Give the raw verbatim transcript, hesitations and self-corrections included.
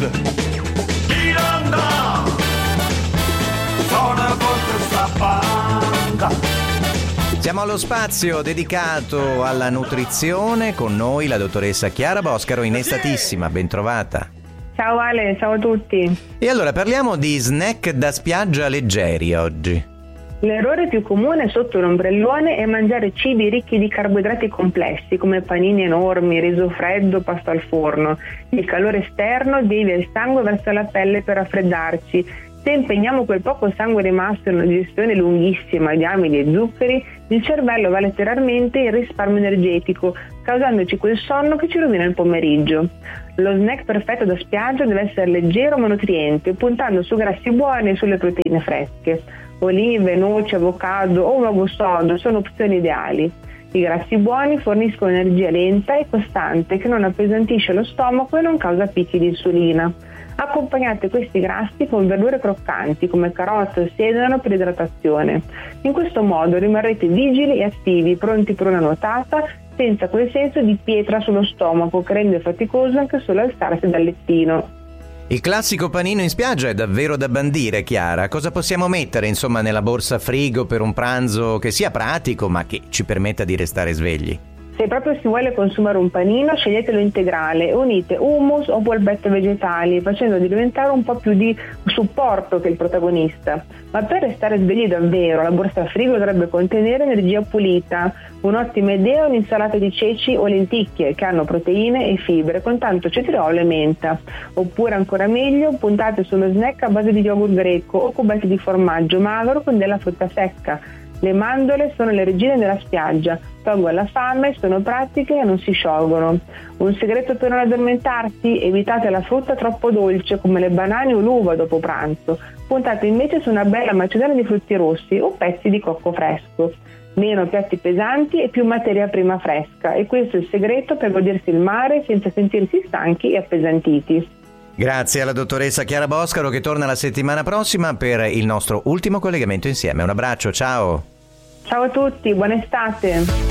Sud. Miranda, suona con questa banda. Siamo allo spazio dedicato alla nutrizione, con noi la dottoressa Chiara Boscaro, innestatissima, ben trovata. Ciao Ale, ciao a tutti. E allora parliamo di snack da spiaggia leggeri oggi. L'errore più comune sotto l'ombrellone è mangiare cibi ricchi di carboidrati complessi come panini enormi, riso freddo, pasta al forno. Il calore esterno devia il sangue verso la pelle per raffreddarci. Se impegniamo quel poco sangue rimasto in una digestione lunghissima di amidi e zuccheri, il cervello va letteralmente in risparmio energetico, causandoci quel sonno che ci rovina il pomeriggio. Lo snack perfetto da spiaggia deve essere leggero ma nutriente, puntando su grassi buoni e sulle proteine fresche. Olive, noci, avocado o uovo sodo sono opzioni ideali. I grassi buoni forniscono energia lenta e costante che non appesantisce lo stomaco e non causa picchi di insulina. Accompagnate questi grassi con verdure croccanti come carote o sedano per idratazione. In questo modo rimarrete vigili e attivi, pronti per una nuotata, senza quel senso di pietra sullo stomaco che rende faticoso anche solo alzarsi dal lettino. Il classico panino in spiaggia è davvero da bandire, Chiara. Cosa possiamo mettere, insomma, nella borsa frigo per un pranzo che sia pratico ma che ci permetta di restare svegli? Se proprio si vuole consumare un panino, sceglietelo integrale e unite hummus o polpette vegetali, facendo diventare un po' più di supporto che il protagonista. Ma per restare svegli davvero, la borsa frigo dovrebbe contenere energia pulita. Un'ottima idea è un'insalata di ceci o lenticchie che hanno proteine e fibre con tanto cetriolo e menta. Oppure ancora meglio, puntate sullo snack a base di yogurt greco o cubetti di formaggio magro con della frutta secca. Le mandorle sono le regine della spiaggia, tolgono la fame, sono pratiche e non si sciolgono. Un segreto per non addormentarsi? Evitate la frutta troppo dolce come le banane o l'uva dopo pranzo. Puntate invece su una bella macedone di frutti rossi o pezzi di cocco fresco. Meno piatti pesanti e più materia prima fresca, e questo è il segreto per godersi il mare senza sentirsi stanchi e appesantiti. Grazie alla dottoressa Chiara Boscaro, che torna la settimana prossima per il nostro ultimo collegamento insieme. Un abbraccio, ciao! Ciao a tutti, buona estate!